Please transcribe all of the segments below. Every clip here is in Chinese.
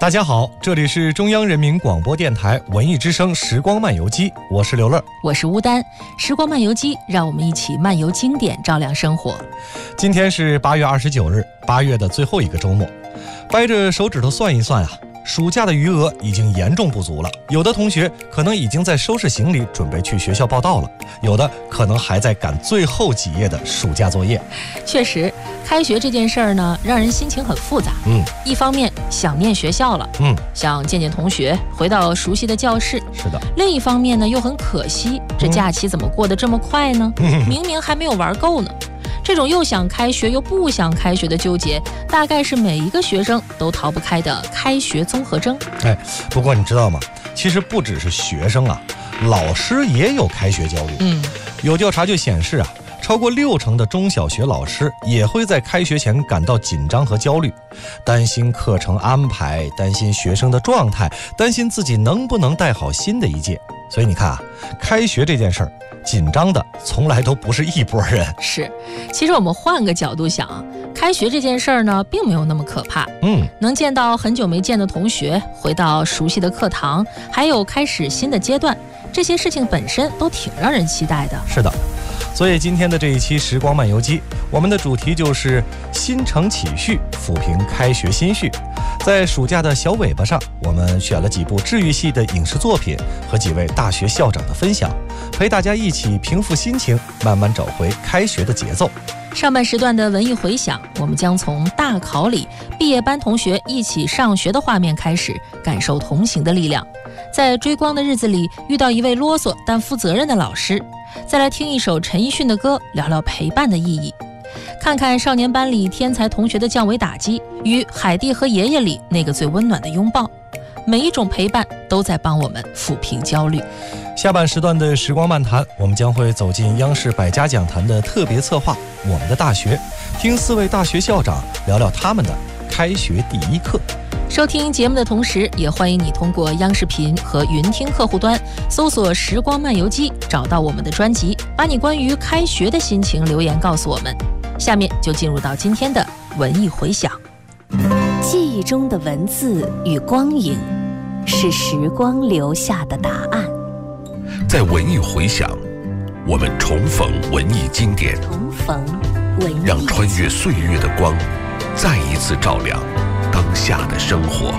大家好，这里是中央人民广播电台文艺之声时光漫游记，我是刘乐， 我是乌丹。时光漫游记，让我们一起漫游经典，照亮生活。 今天是8月29日，8月的最后一个周末。掰着手指头算一算啊，暑假的余额已经严重不足了。有的同学可能已经在收拾行李，准备去学校报到了；有的可能还在赶最后几页的暑假作业。 确实，开学这件事儿呢，让人心情很复杂。一方面想念学校了，想见见同学，回到熟悉的教室。 是的。 另一方面呢，又很可惜，这假期怎么过得这么快呢？明明还没有玩够呢。这种又想开学又不想开学的纠结，大概是每一个学生都逃不开的开学综合征。 不过你知道吗？其实不只是学生啊，老师也有开学焦虑。有调查就显示啊，超过60%的中小学老师也会在开学前感到紧张和焦虑，担心课程安排，担心学生的状态，担心自己能不能带好新的一届。所以你看啊，开学这件事儿，紧张的从来都不是一拨人。 是，其实我们换个角度想，开学这件事儿呢，并没有那么可怕。能见到很久没见的同学，回到熟悉的课堂，还有开始新的阶段，这些事情本身都挺让人期待的。 是的。所以今天的这一期时光漫游记，我们的主题就是新承启序，抚平开学心绪。在暑假的小尾巴上，我们选了几部治愈系的影视作品和几位大学校长的分享，陪大家一起平复心情，慢慢找回开学的节奏。 上半时段的文艺回响，我们将从大考里毕业班同学一起上学的画面开始，感受同行的力量。在追光的日子里，遇到一位啰嗦但负责任的老师。再来听一首陈奕迅的歌，聊聊陪伴的意义。看看少年班里天才同学的降维打击，与海蒂和爷爷里那个最温暖的拥抱。每一种陪伴都在帮我们抚平焦虑。 下半时段的时光漫谈，我们将会走进央视百家讲坛的特别策划我们的大学，听4位大学校长聊聊他们的开学第一课。 收听节目的同时，也欢迎你通过央视频和云听客户端搜索时光漫游记，找到我们的专辑，把你关于开学的心情留言告诉我们。下面就进入到今天的文艺回响。 记忆中的文字与光影，是时光留下的答案。 在文艺回响，我们重逢文艺经典，让穿越岁月的光再一次照亮当下的生活。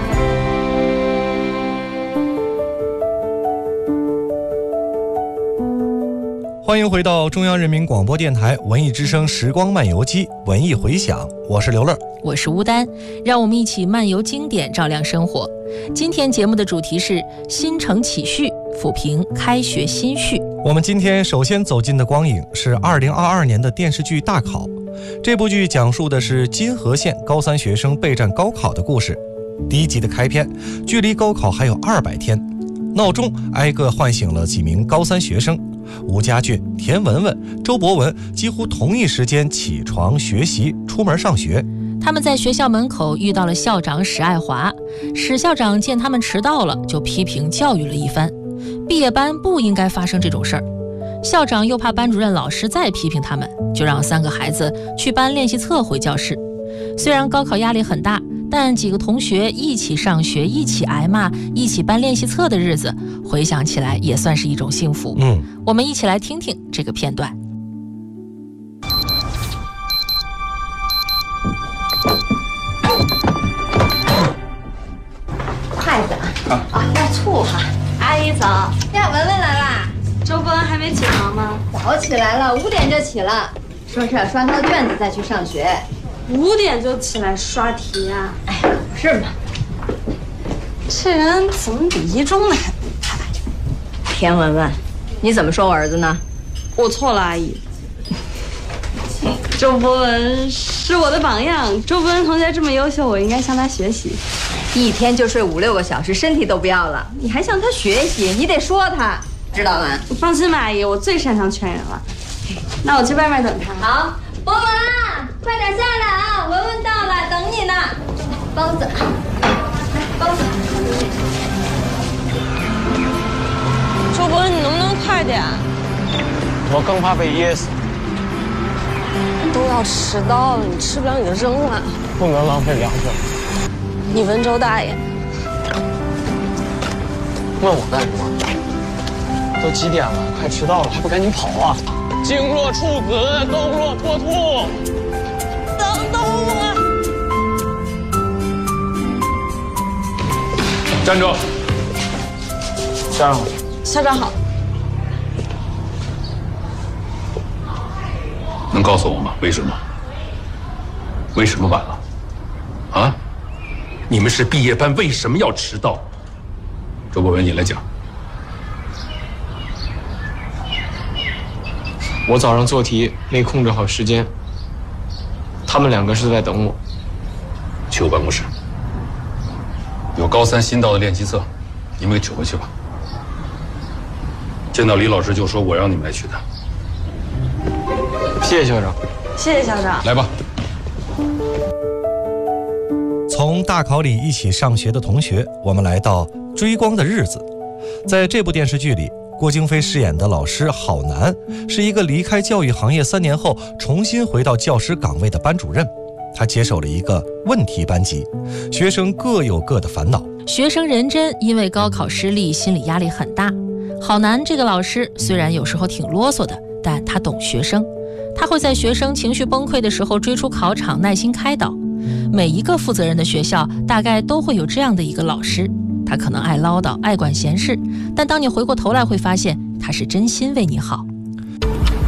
欢迎回到中央人民广播电台文艺之声时光漫游记文艺回响，我是刘乐， 我是乌丹，让我们一起漫游经典，照亮生活。今天节目的主题是新承启序，抚平开学心绪。 我们今天首先走进的光影是2022年的电视剧《大考》。这部剧讲述的是金河县高3学生备战高考的故事。第1集的开篇，距离高考还有200天，闹钟挨个唤醒了几名高3学生。吴家俊、田文文、周博文几乎同一时间起床学习，出门上学。 他们在学校门口遇到了校长史爱华。史校长见他们迟到了，就批评教育了一番。毕业班不应该发生这种事儿。校长又怕班主任老师再批评他们，就让3个孩子去搬练习册回教室。虽然高考压力很大，但几个同学一起上学，一起挨骂，一起搬练习册的日子，回想起来也算是一种幸福。我们一起来听听这个片段。 筷子要醋哈。阿姨早呀，文文来啦。 周伯恩还没起床吗？ 早起来了，5点就起了，说是要刷套卷子再去上学。 5点就起来刷题呀？ 哎呀，可不是嘛。 这人怎么比一中的还不怕？ 田文文，你怎么说我儿子呢？ 我错了，阿姨。周伯文是我的榜样，周伯恩同学这么优秀，我应该向他学习。 一天就睡5、6个小时，身体都不要了，你还向他学习？你得说他，知道吗？ 放心吧，阿姨，我最擅长劝人了。那我去外面等他。 好，博文，快点下来啊！文文到了，等你呢。包子，来，包子。 周伯恩，你能不能快点？ 我更怕被噎死。 都要迟到了，你吃不了你就扔了。 不能浪费粮食。 你问周大爷。 问我干什么？都几点了，快迟到了，还不赶紧跑啊！静若处子，动若脱兔。 等等我！ 站住！ 校长好。 校长好。 能告诉我吗？为什么？为什么晚了？啊？你们是毕业班，为什么要迟到？周国文，你来讲。 我早上做题没控制好时间，他们2个是在等我。 去我办公室，有高3新到的练习册，你们给取回去吧。见到李老师就说我让你们来取的。 谢谢校长。 谢谢校长。 来吧。 从大考里一起上学的同学，我们来到追光的日子。在这部电视剧里，郭京飞饰演的老师郝楠是一个离开教育行业3年后重新回到教师岗位的班主任。他接手了一个问题班级，学生各有各的烦恼。 学生任真因为高考失利，心理压力很大。郝楠这个老师虽然有时候挺啰嗦的，但他懂学生，他会在学生情绪崩溃的时候追出考场，耐心开导。每一个负责任的学校大概都会有这样的一个老师，他可能爱唠叨，爱管闲事，但当你回过头来会发现他是真心为你好。